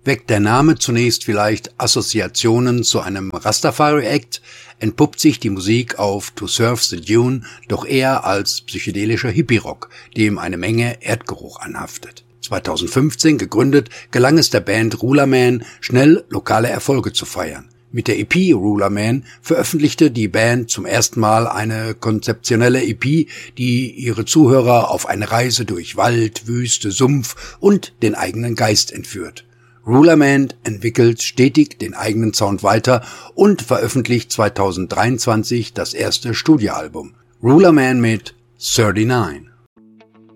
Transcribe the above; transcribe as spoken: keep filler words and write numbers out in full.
Weckt der Name zunächst vielleicht Assoziationen zu einem Rastafari-Act, entpuppt sich die Musik auf To Surf the Dune doch eher als psychedelischer Hippie-Rock, dem eine Menge Erdgeruch anhaftet. zweitausendfünfzehn gegründet, gelang es der Band Rulerman, schnell lokale Erfolge zu feiern. Mit der E P Rulerman veröffentlichte die Band zum ersten Mal eine konzeptionelle E P, die ihre Zuhörer auf eine Reise durch Wald, Wüste, Sumpf und den eigenen Geist entführt. Rulerman entwickelt stetig den eigenen Sound weiter und veröffentlicht zweitausenddreiundzwanzig das erste Studioalbum. Rulerman mit neununddreißig.